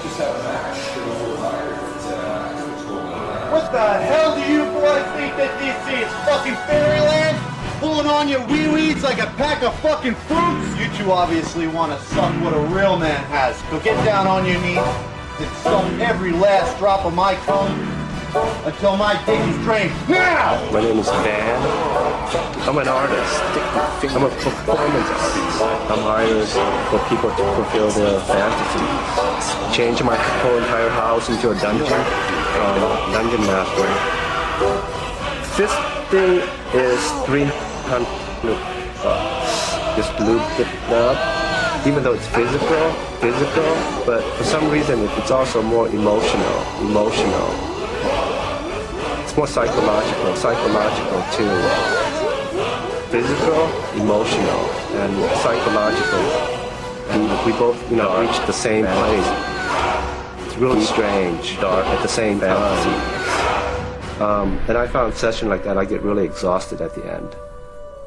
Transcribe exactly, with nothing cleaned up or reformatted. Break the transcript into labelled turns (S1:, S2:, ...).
S1: What the hell do you boys think that this is? Fucking fairyland? Pulling on your wee-weeds like a pack of fucking fruits? You two obviously want to suck what a real man has. So get down on your knees and suck every last drop of my cum until my dick is drained. Now!
S2: My name is Van. I'm an artist. I'm a performance artist. I'm hired for people to fulfill their fantasies. Change my whole entire house into a dungeon. Um, dungeon master. This thing is three hundred bucks. Just looped it up. Even though it's physical, physical, but for some reason it's also more emotional. Emotional. It's more psychological, psychological too. Physical, emotional, and psychological. We, we both, you know, reach the same place. It's really strange, dark at the same time. Um, and I found a session like that, I get really exhausted at the end.